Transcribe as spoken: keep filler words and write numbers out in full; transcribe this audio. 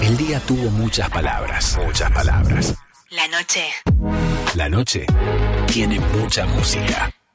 El día tuvo muchas palabras, muchas palabras. La noche. La noche tiene mucha música.